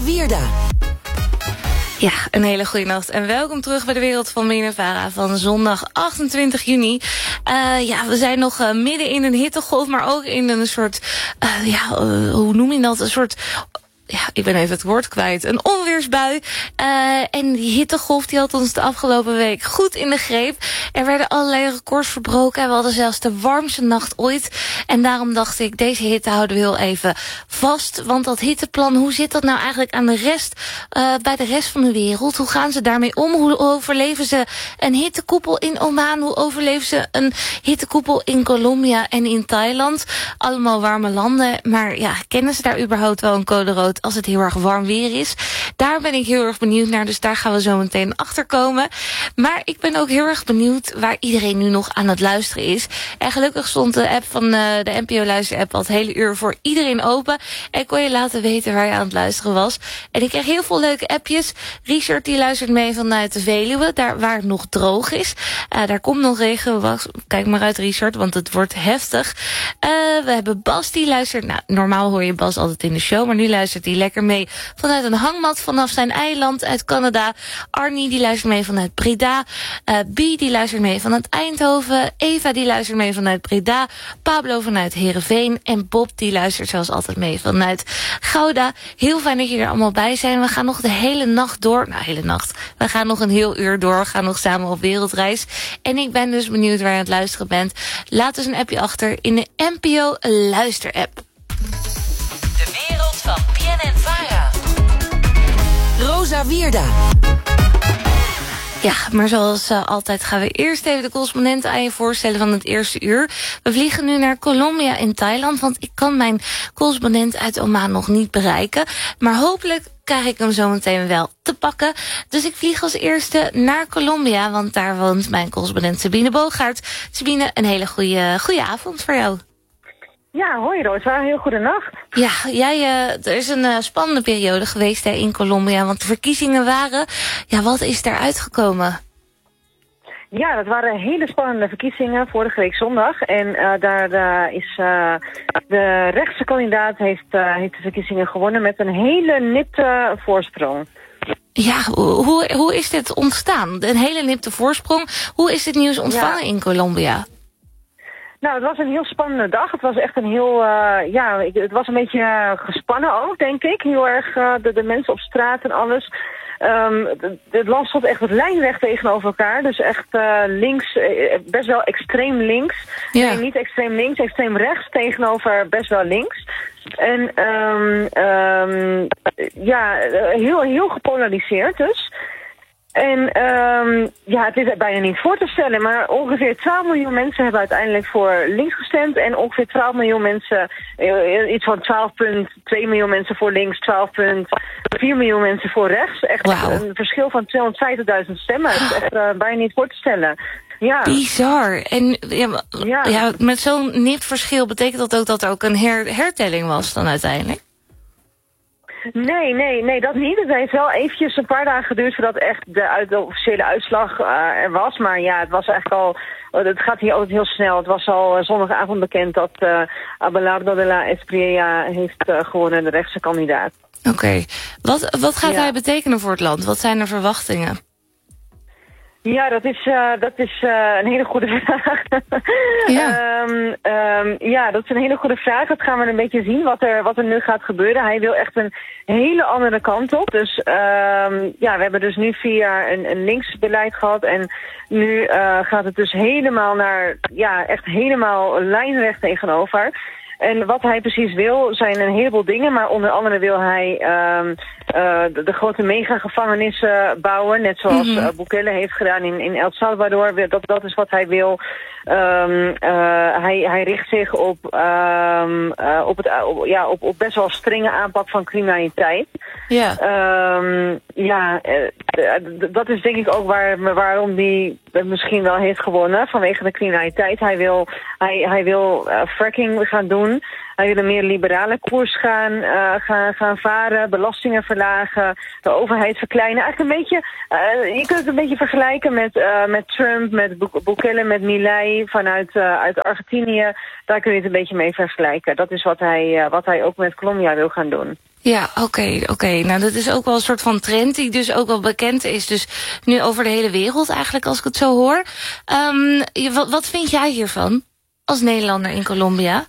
Wierda. Ja, een hele goede nacht en welkom terug bij de wereld van Minevara van zondag 28 juni. We zijn nog midden in een hittegolf, maar ook in een soort, hoe noem je dat? Een soort... Ja, ik ben even het woord kwijt. Een onweersbui. En die hittegolf die had ons de afgelopen week goed in de greep. Er werden allerlei records verbroken. En we hadden zelfs de warmste nacht ooit. En daarom dacht ik, deze hitte houden we heel even vast. Want dat hitteplan, hoe zit dat nou eigenlijk aan de rest, bij de rest van de wereld? Hoe gaan ze daarmee om? Hoe overleven ze een hittekoepel in Oman? Hoe overleven ze een hittekoepel in Colombia en in Thailand? Allemaal warme landen. Maar ja, kennen ze daar überhaupt wel een code rood als het heel erg warm weer is? Daar ben ik heel erg benieuwd naar, dus daar gaan we zo meteen achter komen. Maar ik ben ook heel erg benieuwd waar iedereen nu nog aan het luisteren is. En gelukkig stond de app van de NPO Luister-app al het hele uur voor iedereen open. En kon je laten weten waar je aan het luisteren was. En ik kreeg heel veel leuke appjes. Richard die luistert mee vanuit de Veluwe, daar waar het nog droog is. Daar komt nog regen. Kijk maar uit, Richard, want het wordt heftig. We hebben Bas die luistert. Nou, normaal hoor je Bas altijd in de show, maar nu luistert hij lekker mee vanuit een hangmat vanaf zijn eiland uit Canada. Arnie die luistert mee vanuit Breda. Bie die luistert mee vanuit Eindhoven. Eva die luistert mee vanuit Breda. Pablo vanuit Heerenveen. En Bob die luistert zoals altijd mee vanuit Gouda. Heel fijn dat jullie er allemaal bij zijn. We gaan nog de hele nacht door. Nou, hele nacht. We gaan nog een heel uur door. We gaan nog samen op wereldreis. En ik ben dus benieuwd waar je aan het luisteren bent. Laat dus een appje achter in de NPO Luister-app. De wereld van PNN-Vara. Rosa Wierda. Ja, maar zoals altijd gaan we eerst even de correspondenten aan je voorstellen van het eerste uur. We vliegen nu naar Colombia in Thailand, want ik kan mijn correspondent uit Oman nog niet bereiken. Maar hopelijk krijg ik hem zo meteen wel te pakken. Dus ik vlieg als eerste naar Colombia, want daar woont mijn correspondent Sabine Boogaard. Sabine, een hele goede avond voor jou. Ja, hoi Rosa, heel goede nacht. Ja, er is een spannende periode geweest in Colombia, want de verkiezingen waren... Ja, wat is daar uitgekomen? Ja, dat waren hele spannende verkiezingen vorige week zondag. En daar is de rechtse kandidaat heeft de verkiezingen gewonnen met een hele nipte voorsprong. Ja, hoe is dit ontstaan? Een hele nipte voorsprong. Hoe is dit nieuws ontvangen in Colombia? Nou, het was een heel spannende dag. Het was echt een heel, het was een beetje gespannen ook, denk ik. Heel erg de mensen op straat en alles. Het land stond echt wat lijnrecht tegenover elkaar. Dus echt links, best wel extreem links. Ja. Nee, niet extreem links, extreem rechts tegenover best wel links. En heel gepolariseerd dus. En het is bijna niet voor te stellen, maar ongeveer 12 miljoen mensen hebben uiteindelijk voor links gestemd. En ongeveer 12 miljoen mensen, iets van 12,2 miljoen mensen voor links, 12,4 miljoen mensen voor rechts. Echt een verschil van 250.000 stemmen. Dat is echt bijna niet voor te stellen. Ja. Bizar. En met zo'n nipt verschil betekent dat ook dat er ook een hertelling was dan uiteindelijk? Nee, dat niet. Het heeft wel eventjes een paar dagen geduurd voordat echt de officiële uitslag er was. Maar ja, het was eigenlijk al... Het gaat hier altijd heel snel. Het was al zondagavond bekend dat Abelardo de la Espriella heeft gewonnen, de rechtse kandidaat. Oké. Wat gaat hij betekenen voor het land? Wat zijn de verwachtingen? Ja, dat is een hele goede vraag. Dat is een hele goede vraag. Dat gaan we een beetje zien wat er nu gaat gebeuren. Hij wil echt een hele andere kant op. Dus we hebben dus nu 4 jaar een linksbeleid gehad. En nu gaat het dus helemaal naar, echt helemaal lijnrecht tegenover. En wat hij precies wil zijn een heleboel dingen, maar onder andere wil hij de grote megagevangenissen bouwen, net zoals Bukele heeft gedaan in El Salvador. Dat is wat hij wil. Hij richt zich op best wel strenge aanpak van criminaliteit. Ja. Dat is denk ik ook waarom hij misschien wel heeft gewonnen, vanwege de criminaliteit. Hij wil fracking gaan doen. Hij wil een meer liberale koers gaan varen, belastingen verlagen, de overheid verkleinen. Eigenlijk een beetje, je kunt het een beetje vergelijken met Trump, met Bukele, met Milei uit Argentinië. Daar kun je het een beetje mee vergelijken. Dat is wat hij ook met Colombia wil gaan doen. Ja, oké. Nou, dat is ook wel een soort van trend die dus ook wel bekend is. Dus nu over de hele wereld eigenlijk, als ik het zo hoor. Wat vind jij hiervan als Nederlander in Colombia?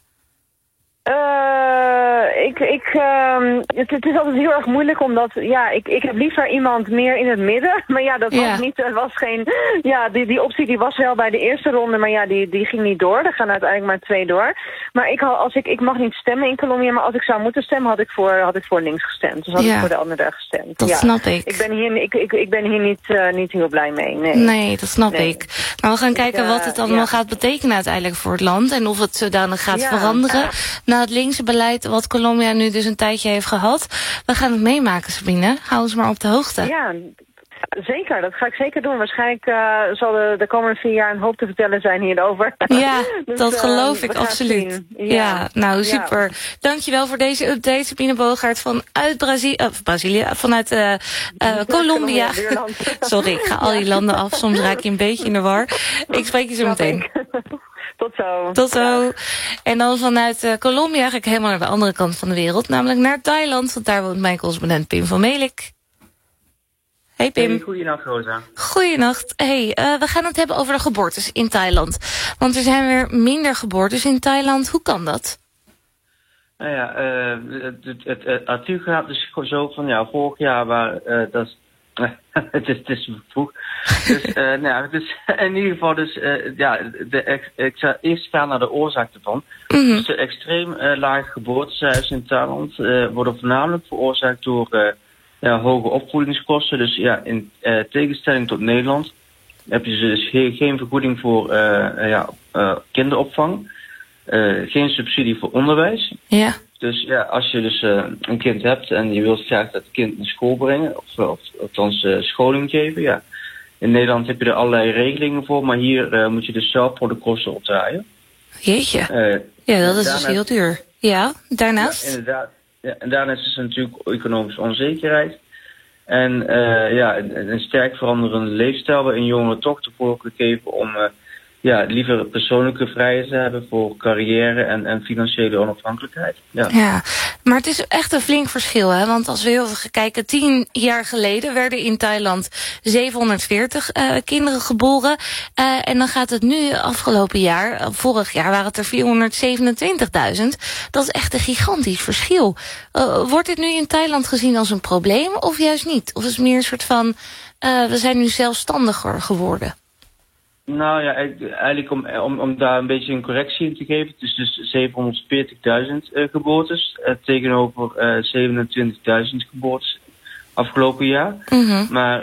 Het is altijd heel erg moeilijk, omdat ik heb liever iemand meer in het midden. Maar ja, dat was niet, het was geen. Ja, die optie die was wel bij de eerste ronde, maar ja, die ging niet door. Er gaan uiteindelijk maar 2 door. Maar ik mag niet stemmen in Colombia, maar als ik zou moeten stemmen, had ik voor links gestemd. Dus had ik voor de andere gestemd. Dat snap ik. Ik ben hier niet heel blij mee. Nee, dat snap ik. Maar we gaan kijken wat het allemaal gaat betekenen uiteindelijk voor het land. En of het zodanig gaat veranderen. Na het linkse beleid wat Colombia nu dus een tijdje heeft gehad. We gaan het meemaken, Sabine. Hou ons maar op de hoogte. Ja, zeker. Dat ga ik zeker doen. Waarschijnlijk zal de komende 4 jaar een hoop te vertellen zijn hierover. Ja, dus, dat geloof ik absoluut. Ja, nou super. Ja. Dankjewel voor deze update, Sabine Bogaert vanuit vanuit Colombia. Sorry, ik ga al die landen af. Soms raak je een beetje in de war. Ik spreek je zo meteen. Tot zo. En dan vanuit Colombia ga ik helemaal naar de andere kant van de wereld. Namelijk naar Thailand, want daar woont mijn correspondent Pim van Melik. Hey Pim. Hey, goeienacht Rosa. Goeienacht. Hey, we gaan het hebben over de geboortes in Thailand. Want er zijn weer minder geboortes in Thailand. Hoe kan dat? Nou ja, het artikel gaat dus zo van, vorig jaar het is vroeg. Dus, dus in ieder geval, ik zou eerst gaan naar de oorzaak ervan. Mm-hmm. Dus de extreem lage geboortecijfers in Thailand worden voornamelijk veroorzaakt door hoge opvoedingskosten. Dus in tegenstelling tot Nederland heb je dus geen vergoeding voor kinderopvang, geen subsidie voor onderwijs. Ja. Dus als je dus een kind hebt en je wilt graag dat kind naar school brengen, of althans scholing geven, in Nederland heb je er allerlei regelingen voor, maar hier moet je dus zelf voor de kosten opdraaien. Jeetje. Dat is dus heel duur. Ja, daarnaast? Ja, inderdaad. Ja, en daarnaast is er natuurlijk economische onzekerheid. En een sterk veranderende leefstijl waarin jongeren toch de voorkeur geven om liever persoonlijke vrijheid te hebben voor carrière en financiële onafhankelijkheid. Ja, maar het is echt een flink verschil, hè? Want als we heel even kijken, 10 jaar geleden werden in Thailand 740 kinderen geboren. En dan gaat het nu, afgelopen jaar, vorig jaar waren het er 427.000. Dat is echt een gigantisch verschil. Wordt dit nu in Thailand gezien als een probleem of juist niet? Of is het meer een soort van, we zijn nu zelfstandiger geworden? Nou ja, eigenlijk om daar een beetje een correctie in te geven. Het is dus 740.000 geboortes tegenover 27.000 geboortes afgelopen jaar. Mm-hmm. Maar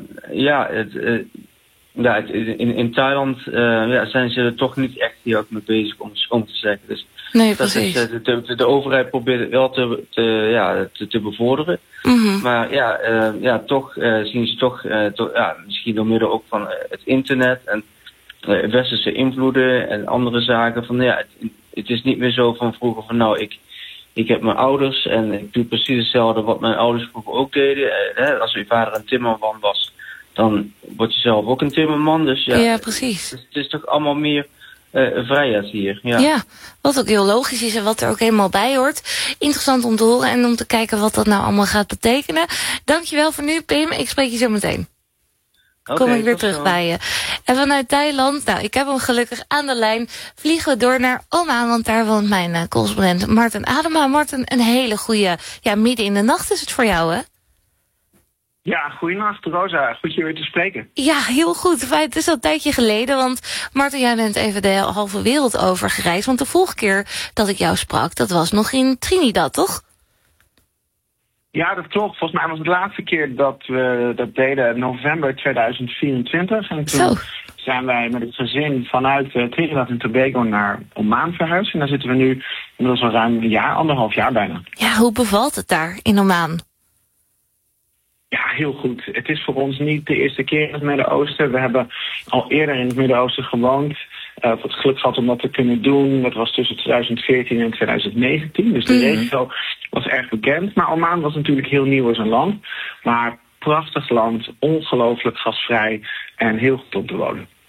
in Thailand zijn ze er toch niet echt heel erg mee bezig om te zeggen. Dus nee, precies. De overheid probeert het wel te bevorderen. Mm-hmm. Maar toch zien ze toch misschien door middel ook van het internet en westerse invloeden en andere zaken van het is niet meer zo van vroeger van ik heb mijn ouders en ik doe precies hetzelfde wat mijn ouders vroeger ook deden. Als je vader een timmerman was, dan word je zelf ook een timmerman. Dus ja, precies. Het is toch allemaal meer vrijheid hier. Ja, wat ook heel logisch is en wat er ook helemaal bij hoort. Interessant om te horen en om te kijken wat dat nou allemaal gaat betekenen. Dankjewel voor nu, Pim. Ik spreek je zo meteen. Kom ik weer terug bij je. En vanuit Thailand, ik heb hem gelukkig aan de lijn, vliegen we door naar Oman, want daar woont mijn correspondent Martin Adema. Martin, een hele goede, midden in de nacht is het voor jou, hè? Ja, goeienacht Rosa. Goed je weer te spreken. Ja, heel goed. Het is al een tijdje geleden, want Martin, jij bent even de halve wereld over gereisd. Want de vorige keer dat ik jou sprak, dat was nog in Trinidad, toch? Ja, dat klopt. Volgens mij was het de laatste keer dat we dat deden november 2024. En toen zijn wij met het gezin vanuit Trinidad en Tobago naar Oman verhuisd. En daar zitten we nu inmiddels al ruim een jaar, 1,5 jaar bijna. Ja, hoe bevalt het daar in Oman? Ja, heel goed. Het is voor ons niet de eerste keer in het Midden-Oosten. We hebben al eerder in het Midden-Oosten gewoond. Het geluk gehad om dat te kunnen doen. Dat was tussen 2014 en 2019. Dus de regio was erg bekend. Maar Oman was natuurlijk heel nieuw als een land. Maar prachtig land, ongelooflijk gastvrij en heel goed om te wonen.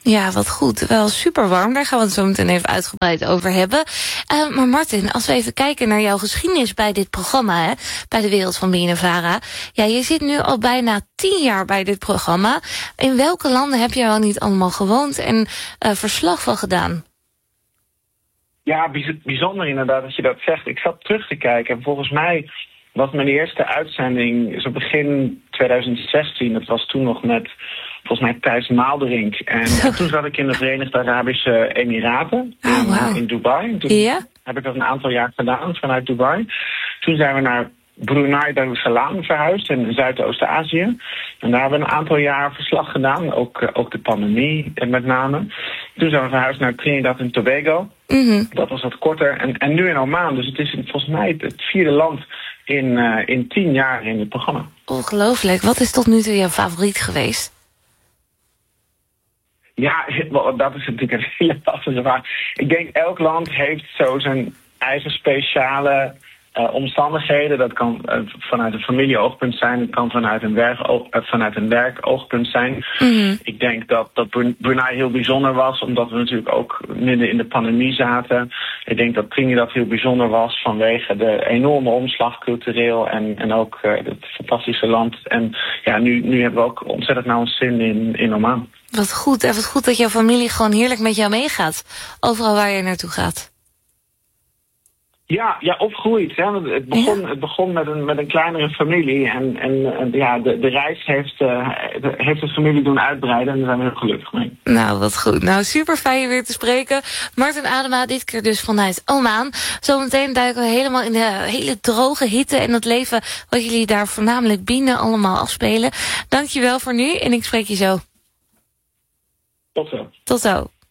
Ja, wat goed. Wel super warm. Daar gaan we het zo meteen even uitgebreid over hebben. Maar Martin, als we even kijken naar jouw geschiedenis bij dit programma, hè, bij de Wereld van BNNVARA. Ja, je zit nu al bijna 10 jaar bij dit programma. In welke landen heb je wel niet allemaal gewoond en verslag van gedaan? Ja, bijzonder inderdaad dat je dat zegt. Ik zat terug te kijken en volgens mij was mijn eerste uitzending zo begin 2016. Dat was toen nog met volgens mij Thijs Maalderink. En toen zat ik in de Verenigde Arabische Emiraten, in Dubai. Toen heb ik dat een aantal jaar gedaan vanuit Dubai. Toen zijn we naar Brunei Darussalam verhuisd in Zuidoost-Azië. En daar hebben we een aantal jaar verslag gedaan, ook de pandemie met name. Toen zijn we verhuisd naar Trinidad en Tobago. Mm-hmm. Dat was wat korter. En nu in Oman. Dus het is volgens mij het 4e land in 10 jaar in het programma. Ongelooflijk. Wat is tot nu toe jouw favoriet geweest? Ja, dat is natuurlijk een hele lastige vraag. Ik denk elk land heeft zo zijn eigen speciale omstandigheden. Dat kan vanuit een familieoogpunt zijn. Het kan vanuit een werkoogpunt zijn. Mm-hmm. Ik denk dat Brunei heel bijzonder was, omdat we natuurlijk ook midden in de pandemie zaten. Ik denk dat Trinidad heel bijzonder was vanwege de enorme omslag cultureel en ook het fantastische land. En ja, nu hebben we ook ontzettend naar ons zin in Oman. Wat goed. En wat goed dat jouw familie gewoon heerlijk met jou meegaat. Overal waar je naartoe gaat. Ja, opgroeit. Hè. Het begon met een kleinere familie. En de reis heeft de familie doen uitbreiden. En daar zijn we heel gelukkig mee. Nou, wat goed. Nou, super fijn je weer te spreken. Martin Adema, dit keer dus vanuit Oman. Zometeen duiken we helemaal in de hele droge hitte en het leven wat jullie daar voornamelijk binnen allemaal afspelen. Dankjewel voor nu en ik spreek je zo. Tot zo. Tot zo.